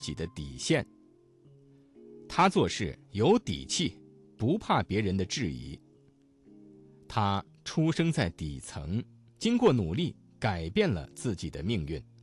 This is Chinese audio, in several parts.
己的底线。他做事有底气，不怕别人的质疑。他出生在底层，经过努力改变了自己的命运。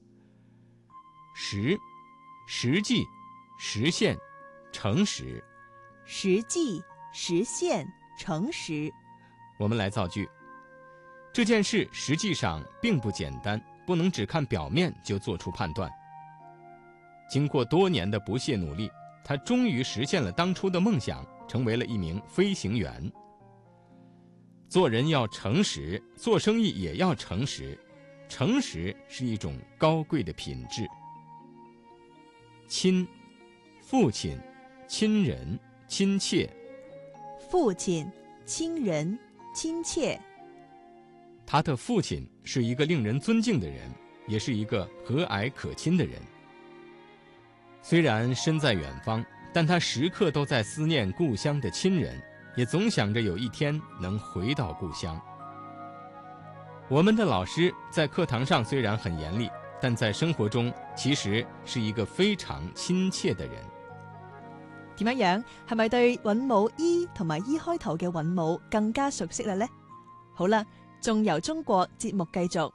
实际、实现、诚实。 实际、实现、诚实。 我们来造句。这件事实际上并不简单，不能只看表面就做出判断。经过多年的不懈努力，他终于实现了当初的梦想，成为了一名飞行员。做人要诚实，做生意也要诚实。诚实是一种高贵的品质。亲，父亲、亲人、亲切。 父亲、亲人、亲切。 他的父亲是一个令人尊敬的人，也是一个和蔼可亲的人。虽然身在远方，但他时刻都在思念故乡的亲人，也总想着有一天能回到故乡。我们的老师在课堂上虽然很嚴厲，但在生活中其實是一個非常親切的人。 點樣？係咪對韻母 E 同埋 E 開頭嘅韻母更加熟悉啦呢？好啦，仲由中國節目繼續。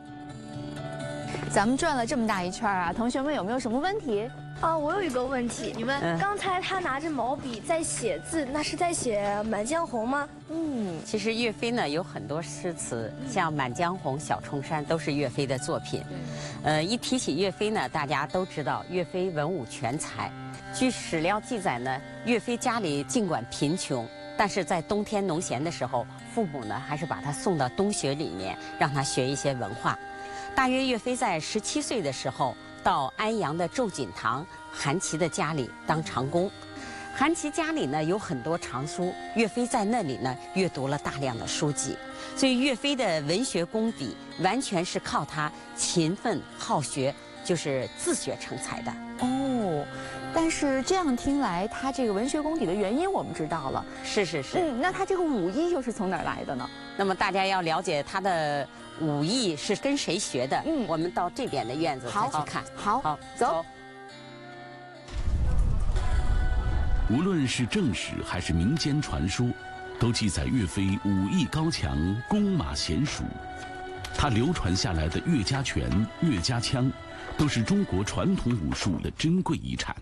咱们转了这么大一圈啊，同学们有没有什么问题？ 我有一个问题，你们刚才他拿着毛笔在写字，那是在写《满江红》吗？ 其实岳飞呢有很多诗词，像《满江红》《小冲山》都是岳飞的作品。一提起岳飞呢，大家都知道岳飞文武全才。据史料记载呢，岳飞家里尽管贫穷，但是在冬天农闲的时候，父母呢还是把他送到冬学里面，让他学一些文化。大约岳飞在17岁的时候，到安阳的周锦堂韩琦的家里当长工。韩琦家里呢有很多藏书，岳飞在那里呢阅读了大量的书籍，所以岳飞的文学功底完全是靠他勤奋好学，就是自学成才的。 但是这样听来，他这个文学功底的原因我们知道了。 是。 那他这个武艺又是从哪儿来的呢？ 那么大家要了解他的武艺是跟谁学的，我们到这边的院子再去看。 好，走。 无论是正史还是民间传说，都记载岳飞武艺高强，弓马娴熟。他流传下来的岳家拳、岳家枪，都是中国传统武术的珍贵遗产。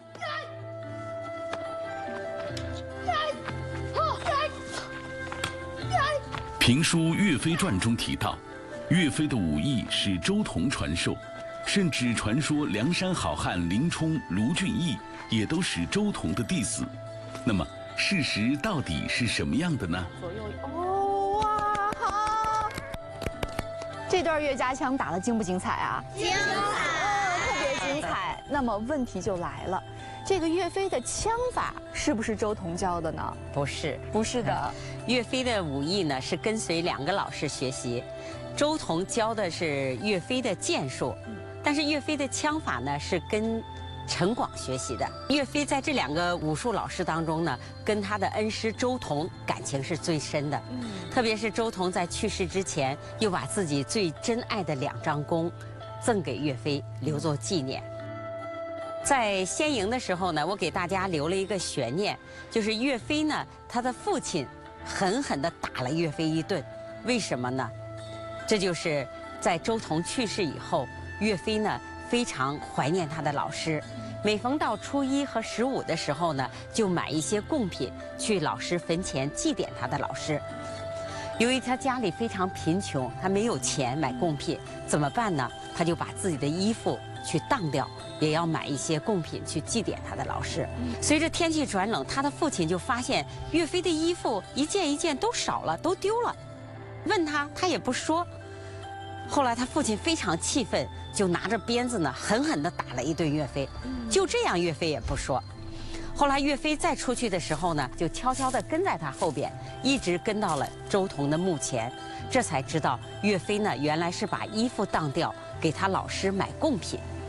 评书《岳飞传》中提到，岳飞的武艺是周同传授，甚至传说梁山好汉林冲、卢俊义也都是周同的弟子。那么事实到底是什么样的呢？ 哇，好！这段岳家枪打得精不精彩啊？ 精彩， 特别精彩。那么问题就来了，这个岳飞的枪法是不是周同教的呢？ 不是， 不是的。 岳飞的武艺呢是跟随2个老师学习，周同教的是岳飞的剑术，但是岳飞的枪法呢是跟陈广学习的。岳飞在这2个武术老师当中呢，跟他的恩师周同感情是最深的。特别是周同在去世之前，又把自己最珍爱的2张弓赠给岳飞，留作纪念。在先营的时候呢，我给大家留了一个悬念，就是岳飞呢，他的父亲狠狠地打了岳飞一顿，为什么呢？这就是在周同去世以后，岳飞呢非常怀念他的老师，每逢到初1和15的时候呢，就买一些贡品去老师坟前祭奠他的老师。由于他家里非常贫穷，他没有钱买贡品，怎么办呢？他就把自己的衣服去当掉，也要买一些贡品去祭奠他的老师。随着天气转冷，他的父亲就发现岳飞的衣服一件一件都少了，都丢了。问他，他也不说。后来他父亲非常气愤，就拿着鞭子呢，狠狠地打了一顿岳飞。就这样，岳飞也不说。后来岳飞再出去的时候呢，就悄悄地跟在他后边，一直跟到了周同的墓前，这才知道岳飞呢原来是把衣服当掉，给他老师买贡品。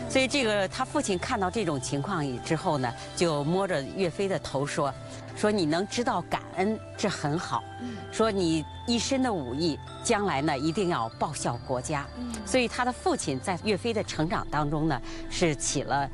所以这个他父亲看到这种情况之后呢，就摸着岳飞的头说你能知道感恩，这很好。说你一身的武艺，将来呢一定要报效国家。所以他的父亲在岳飞的成长当中呢，是起了